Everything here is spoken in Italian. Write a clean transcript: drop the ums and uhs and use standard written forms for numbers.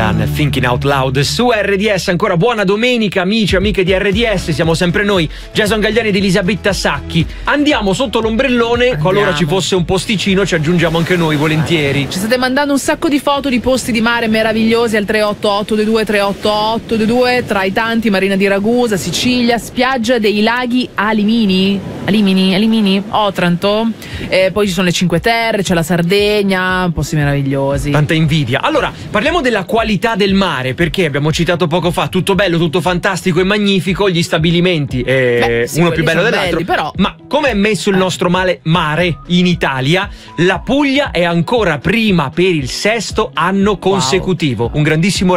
Sheeran, Thinking Out Loud su RDS. Ancora buona domenica, amici, amiche di RDS. Siamo sempre noi, Jason Gagliani ed Elisabetta Sacchi. Andiamo sotto l'ombrellone, qualora ci fosse un posticino ci aggiungiamo anche noi volentieri. Ci state mandando un sacco di foto di posti di mare meravigliosi al 38822 38822, tra i tanti Marina di Ragusa, Sicilia, spiaggia dei laghi Alimini, Otranto, poi ci sono le Cinque Terre, c'è la Sardegna, posti meravigliosi. Tanta invidia. Allora, parliamo della qualità del mare, perché abbiamo citato poco fa, tutto bello, tutto fantastico e magnifico, gli stabilimenti, sì, uno più bello dell'altro, belli, però. Ma come è messo il nostro mare in Italia? La Puglia è ancora prima per il 6° anno consecutivo. Un grandissimo